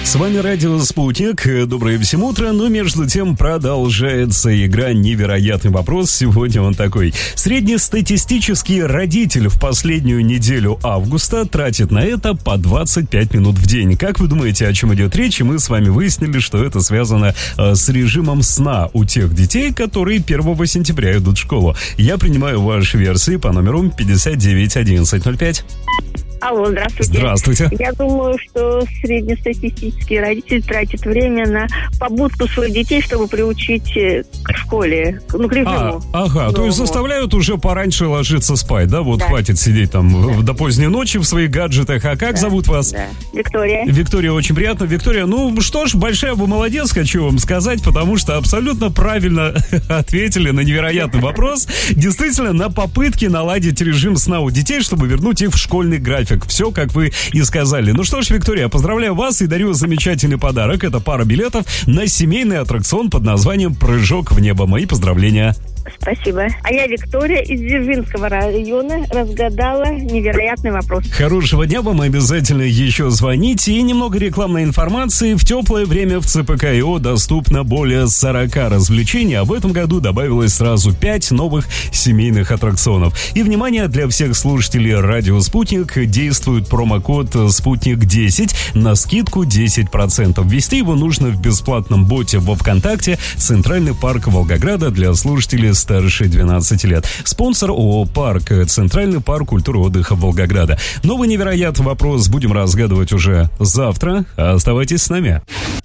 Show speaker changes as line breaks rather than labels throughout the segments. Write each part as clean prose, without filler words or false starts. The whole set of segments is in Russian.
С вами радио «Спутник». Доброе всем утро. Но между тем продолжается игра «Невероятный вопрос». Сегодня он такой. Среднестатистический родитель в последнюю неделю августа тратит на это по 25 минут в день. Как вы думаете, о чем идет речь? И мы с вами выяснили, что это связано с режимом сна у тех детей, которые 1 сентября идут в школу. Я принимаю ваши версии по номеру 59 1105.
Алло, здравствуйте.
Здравствуйте.
Я думаю, что среднестатистический родитель тратит время на побудку своих детей, чтобы приучить к школе, к режиму.
То есть заставляют уже пораньше ложиться спать, да? Вот да. Хватит сидеть там до поздней ночи в своих гаджетах. А как зовут вас?
Да. Виктория.
Виктория, очень приятно. Виктория, что ж, большая вы молодец, хочу вам сказать, потому что абсолютно правильно ответили на невероятный вопрос. Действительно, на попытке наладить режим сна у детей, чтобы вернуть их в школьный график. Все, как вы и сказали. Ну что ж, Виктория, поздравляю вас и дарю замечательный подарок. Это пара билетов на семейный аттракцион под названием «Прыжок в небо». Мои поздравления.
Спасибо. А я Виктория из Дзержинского района разгадала невероятный вопрос.
Хорошего дня вам, обязательно еще звоните. И немного рекламной информации. В теплое время в ЦПК-ИО доступно более 40 развлечений, а в этом году добавилось сразу 5 новых семейных аттракционов. И, внимание, для всех слушателей радио «Спутник» действует промокод «Спутник10» на скидку 10%. Ввести его нужно в бесплатном боте во ВКонтакте «Центральный парк Волгограда» для слушателей старше 12 лет. Спонсор ООО «Парк», Центральный парк культуры и отдыха Волгограда. Новый невероятный вопрос будем разгадывать уже завтра. Оставайтесь с нами.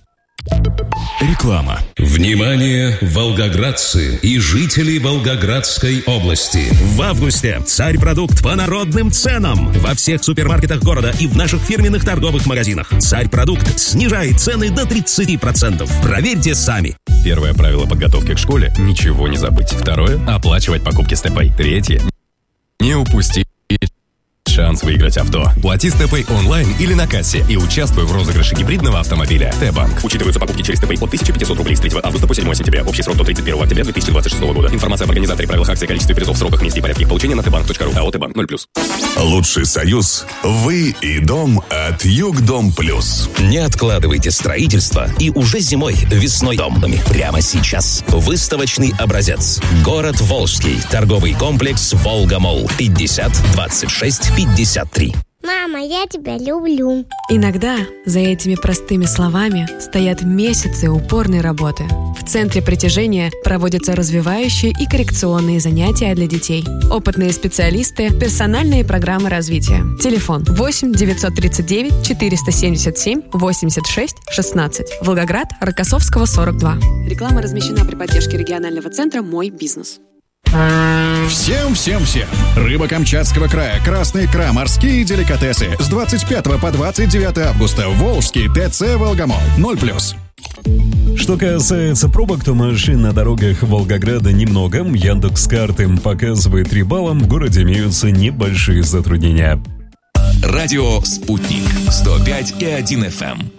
Реклама. Внимание, волгоградцы и жители Волгоградской области. В августе «Царь-продукт» по народным ценам во всех супермаркетах города и в наших фирменных торговых магазинах. «Царь-продукт» снижает цены до 30%. Проверьте сами.
Первое правило подготовки к школе – ничего не забыть. Второе – оплачивать покупки с ТП. Третье – не упустить шанс выиграть авто. Плати с ТП онлайн или на кассе и участвуй в розыгрыше гибридного автомобиля. Т-банк.
Учитываются покупки через ТП от 1500 рублей с 3 августа по 7 сентября. Общий срок до 31 октября 2026 года. Информация об организаторе, правилах акции, количестве призов, сроках, месте и порядке их получения на tbank.ru. АО «Т-банк» 0+.
Лучший союз – вы и дом от Югдом Плюс.
Не откладывайте строительство и уже зимой, весной домами. Прямо сейчас. Выставочный образец. Город Волжский. Торговый комплекс «Волга-Молл». 50 26 53.
Мама, я тебя люблю.
Иногда за этими простыми словами стоят месяцы упорной работы. В Центре притяжения проводятся развивающие и коррекционные занятия для детей. Опытные специалисты, персональные программы развития. Телефон 8 939 477 86 16. Волгоград, Рокоссовского, 42. Реклама размещена при поддержке регионального центра «Мой бизнес».
Всем! Рыба Камчатского края, красная икра, морские деликатесы. С 25 по 29 августа. Волжский ТЦ «Волгомолл». 0+.
Что касается пробок, то машин на дорогах Волгограда немного. Яндекс.Карты показывает 3 балла. В городе имеются небольшие затруднения.
Радио «Спутник» 105,1 FM.